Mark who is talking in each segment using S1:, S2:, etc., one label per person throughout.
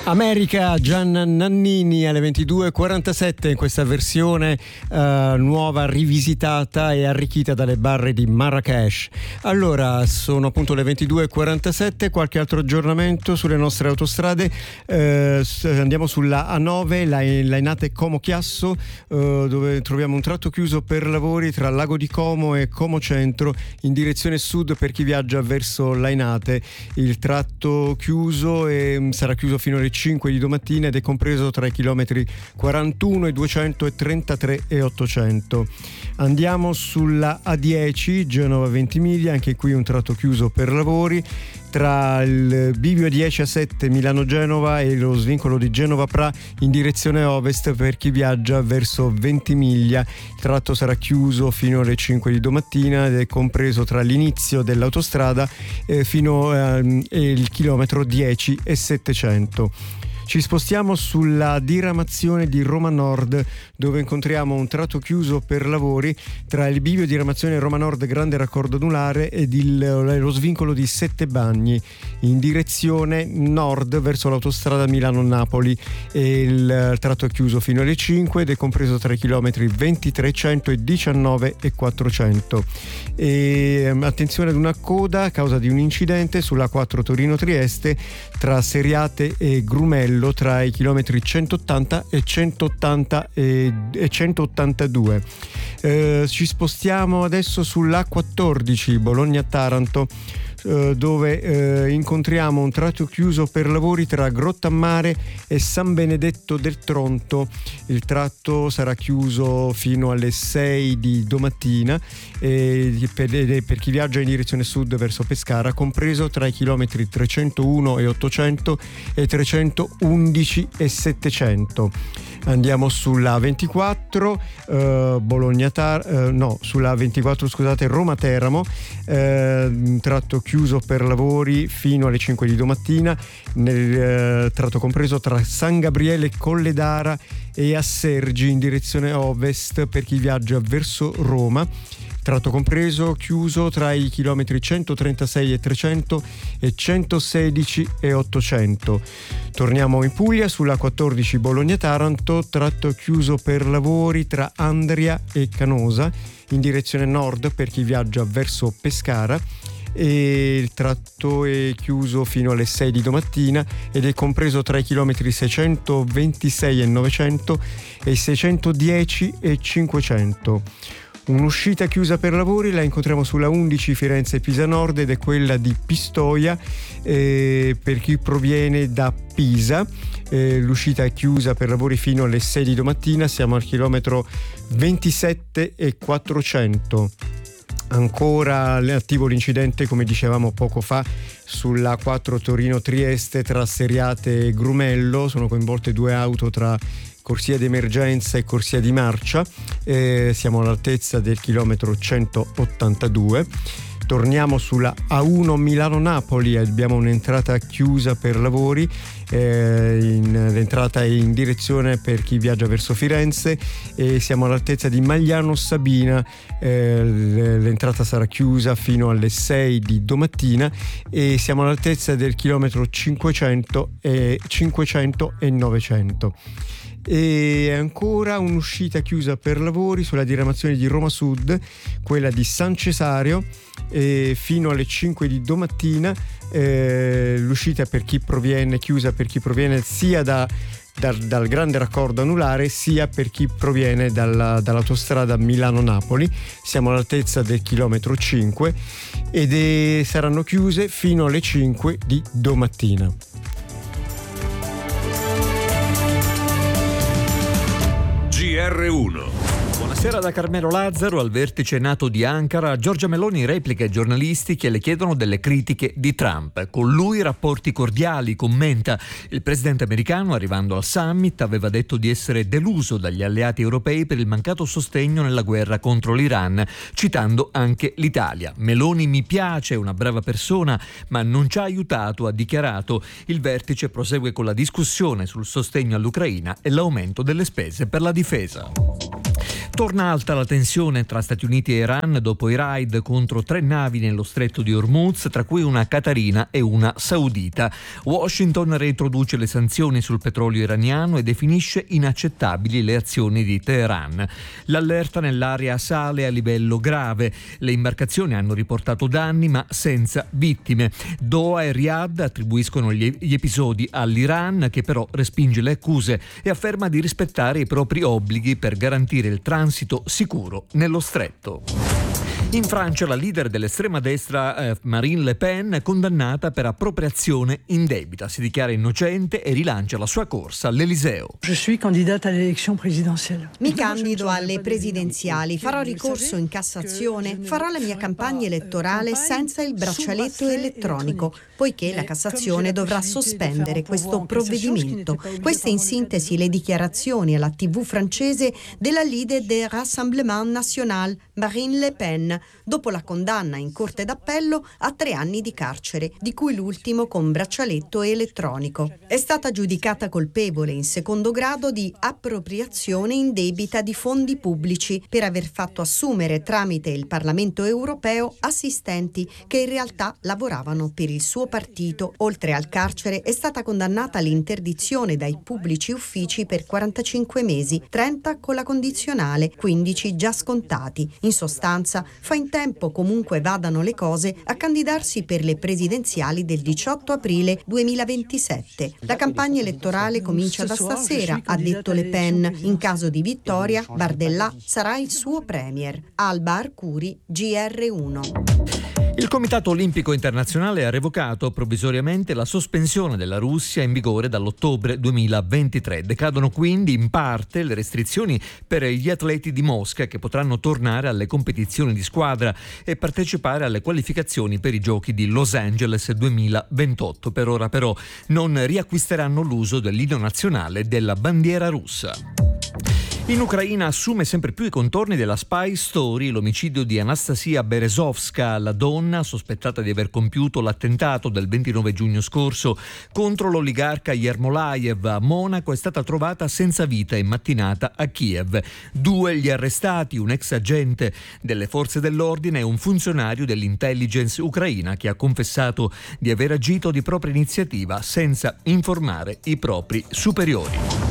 S1: America, Gian Nannini alle 22:47 in questa versione nuova, rivisitata e arricchita dalle barre di Marrakesh. Allora, sono appunto le 22:47, qualche altro aggiornamento sulle nostre autostrade. Andiamo sulla A9, Lainate Como Chiasso, dove troviamo un tratto chiuso per lavori tra Lago di Como e Como Centro in direzione sud per chi viaggia verso Lainate. Il tratto chiuso sarà chiuso fino alle 5 di domattina ed è compreso tra i chilometri 41 e 233 e 800. Andiamo sulla A10 Genova Ventimiglia, anche qui un tratto chiuso per lavori tra il bivio 10 a 7 Milano-Genova e lo svincolo di Genova-Pra in direzione ovest per chi viaggia verso Ventimiglia. Il tratto sarà chiuso fino alle 5 di domattina ed è compreso tra l'inizio dell'autostrada fino al chilometro 10 e 700. Ci spostiamo sulla diramazione di Roma Nord, dove incontriamo un tratto chiuso per lavori tra il bivio diramazione Roma Nord Grande Raccordo Anulare ed lo svincolo di Sette Bagni in direzione nord verso l'autostrada Milano-Napoli. Il tratto è chiuso fino alle 5 ed è compreso tra i chilometri 2300 e 19 e 400. Attenzione ad una coda a causa di un incidente sulla 4 Torino-Trieste tra Seriate e Grumello tra i chilometri 180 e 182. Ci spostiamo adesso sulla 14 Bologna-Taranto, dove incontriamo un tratto chiuso per lavori tra Grottammare e San Benedetto del Tronto. Il tratto sarà chiuso fino alle 6 di domattina per chi viaggia in direzione sud verso Pescara, compreso tra i chilometri 301 e 800 e 311 e 700. Andiamo sulla 24 sulla 24 scusate, Roma-Teramo, tratto chiuso per lavori fino alle 5 di domattina nel tratto compreso tra San Gabriele Colledara e Assergi in direzione ovest per chi viaggia verso Roma. Tratto compreso chiuso tra i chilometri 136 e 300 e 116 e 800. Torniamo in Puglia sulla 14 Bologna-Taranto, tratto chiuso per lavori tra Andria e Canosa in direzione nord per chi viaggia verso Pescara. E il tratto è chiuso fino alle 6 di domattina ed è compreso tra i chilometri 626 e 900 e 610 e 500. Un'uscita chiusa per lavori la incontriamo sulla 11 Firenze-Pisa Nord ed è quella di Pistoia per chi proviene da Pisa. L'uscita è chiusa per lavori fino alle 6 di domattina, siamo al chilometro 27 e 400. Ancora attivo l'incidente, come dicevamo poco fa, sulla 4 Torino-Trieste tra Seriate e Grumello. Sono coinvolte due auto tra corsia d'emergenza e corsia di marcia. Siamo all'altezza del chilometro 182. Torniamo sulla A1 Milano-Napoli, abbiamo un'entrata chiusa per lavori, l'entrata è in direzione per chi viaggia verso Firenze e siamo all'altezza di Magliano Sabina. L'entrata sarà chiusa fino alle 6 di domattina e siamo all'altezza del chilometro 500 e 900. E ancora un'uscita chiusa per lavori sulla diramazione di Roma Sud, quella di San Cesario, fino alle 5 di domattina. L'uscita per chi proviene, chiusa per chi proviene sia dal grande raccordo anulare sia per chi proviene dall'autostrada Milano-Napoli. Siamo all'altezza del chilometro 5 ed saranno chiuse fino alle 5 di domattina.
S2: GR1.
S3: Buonasera da Carmelo Lazzaro. Al vertice NATO di Ankara, Giorgia Meloni replica ai giornalisti che le chiedono delle critiche di Trump. Con lui rapporti cordiali, commenta. Il presidente americano, arrivando al summit, aveva detto di essere deluso dagli alleati europei per il mancato sostegno nella guerra contro l'Iran, citando anche l'Italia. Meloni mi piace, è una brava persona, ma non ci ha aiutato, ha dichiarato. Il vertice prosegue con la discussione sul sostegno all'Ucraina e l'aumento delle spese per la difesa. Torna alta la tensione tra Stati Uniti e Iran dopo i raid contro 3 navi nello stretto di Hormuz, tra cui una qatarina e una saudita. Washington reintroduce le sanzioni sul petrolio iraniano e definisce inaccettabili le azioni di Teheran. L'allerta nell'area sale a livello grave. Le imbarcazioni hanno riportato danni ma senza vittime. Doha e Riyadh attribuiscono gli episodi all'Iran, che però respinge le accuse e afferma di rispettare i propri obblighi per garantire il transito sicuro nello stretto. In Francia la leader dell'estrema destra Marine Le Pen è condannata per appropriazione indebita. Si dichiara innocente e rilancia la sua corsa all'Eliseo.
S2: Mi candido alle presidenziali, farò ricorso in Cassazione, farò la mia campagna elettorale senza il braccialetto elettronico, poiché la Cassazione dovrà sospendere questo provvedimento. Queste in sintesi le dichiarazioni alla TV francese della leader del Rassemblement National, Marine Le Pen, dopo la condanna in corte d'appello a 3 anni di carcere, di cui l'ultimo con braccialetto elettronico. È stata giudicata colpevole in secondo grado di appropriazione indebita di fondi pubblici per aver fatto assumere tramite il Parlamento europeo assistenti che in realtà lavoravano per il suo partito. Oltre al carcere è stata condannata all'interdizione dai pubblici uffici per 45 mesi, 30 con la condizionale, 15 già scontati. In sostanza, fa in tempo, comunque vadano le cose, a candidarsi per le presidenziali del 18 aprile 2027. La campagna elettorale comincia da stasera, ha detto Le Pen. In caso di vittoria, Bardella sarà il suo premier. Alba Arcuri, GR1.
S3: Il Comitato Olimpico Internazionale ha revocato provvisoriamente la sospensione della Russia in vigore dall'ottobre 2023. Decadono quindi in parte le restrizioni per gli atleti di Mosca, che potranno tornare alle competizioni di squadra e partecipare alle qualificazioni per i Giochi di Los Angeles 2028. Per ora però non riacquisteranno l'uso dell'inno nazionale e della bandiera russa. In Ucraina assume sempre più i contorni della spy story l'omicidio di Anastasia Berezovska, la donna sospettata di aver compiuto l'attentato del 29 giugno scorso contro l'oligarca Yermolayev a Monaco. È stata trovata senza vita in mattinata a Kiev. 2 gli arrestati, un ex agente delle forze dell'ordine e un funzionario dell'intelligence ucraina, che ha confessato di aver agito di propria iniziativa senza informare i propri superiori.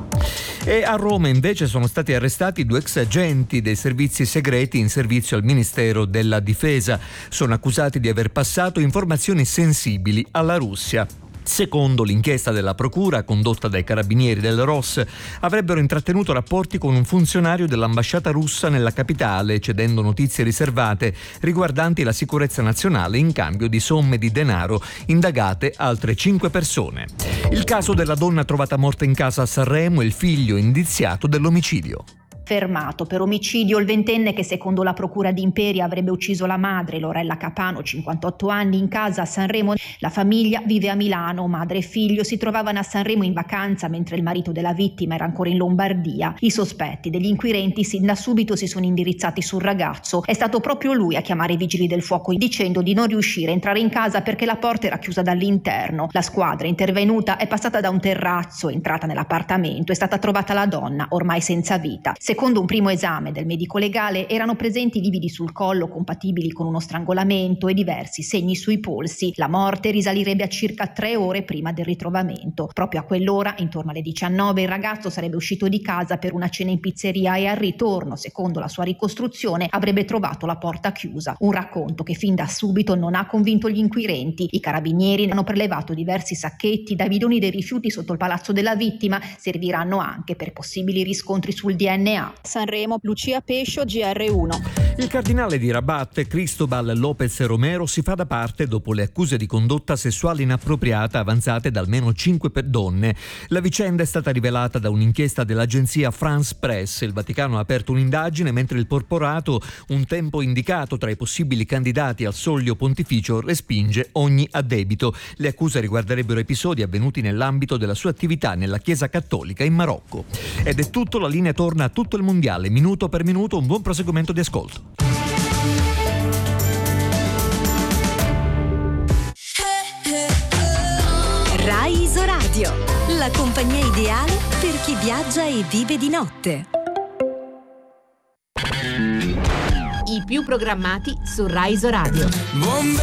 S3: E a Roma invece sono stati arrestati 2 ex agenti dei servizi segreti in servizio al Ministero della Difesa. Sono accusati di aver passato informazioni sensibili alla Russia. Secondo l'inchiesta della procura condotta dai carabinieri del ROS, avrebbero intrattenuto rapporti con un funzionario dell'ambasciata russa nella capitale, cedendo notizie riservate riguardanti la sicurezza nazionale in cambio di somme di denaro. Indagate altre 5 persone. Il caso della donna trovata morta in casa a Sanremo e il figlio indiziato dell'omicidio.
S4: Fermato per omicidio il ventenne che secondo la procura di Imperia avrebbe ucciso la madre, Lorella Capano, 58 anni, in casa a Sanremo. La famiglia vive a Milano, madre e figlio si trovavano a Sanremo in vacanza mentre il marito della vittima era ancora in Lombardia. I sospetti degli inquirenti sin da subito si sono indirizzati sul ragazzo. È stato proprio lui a chiamare i vigili del fuoco dicendo di non riuscire a entrare in casa perché la porta era chiusa dall'interno. La squadra intervenuta è passata da un terrazzo, è entrata nell'appartamento, è stata trovata la donna, ormai senza vita. Secondo un primo esame del medico legale erano presenti lividi sul collo compatibili con uno strangolamento e diversi segni sui polsi. La morte risalirebbe a circa 3 ore prima del ritrovamento. Proprio a quell'ora, intorno alle 19, il ragazzo sarebbe uscito di casa per una cena in pizzeria e al ritorno, secondo la sua ricostruzione, avrebbe trovato la porta chiusa. Un racconto che fin da subito non ha convinto gli inquirenti. I carabinieri hanno prelevato diversi sacchetti dai bidoni dei rifiuti sotto il palazzo della vittima. Serviranno anche per possibili riscontri sul DNA.
S5: Sanremo, Lucia Pescio, GR1.
S3: Il cardinale di Rabat, Cristobal López Romero, si fa da parte dopo le accuse di condotta sessuale inappropriata avanzate da almeno 5 donne. La vicenda è stata rivelata da un'inchiesta dell'agenzia France Press. Il Vaticano ha aperto un'indagine mentre il porporato, un tempo indicato tra i possibili candidati al soglio pontificio, respinge ogni addebito. Le accuse riguarderebbero episodi avvenuti nell'ambito della sua attività nella Chiesa Cattolica in Marocco. Ed è tutto, la linea torna a tutto il mondiale, minuto per minuto. Un buon proseguimento di ascolto.
S6: Rai Isoradio, la compagnia ideale per chi viaggia e vive di notte.
S7: più programmati su Rai Radio.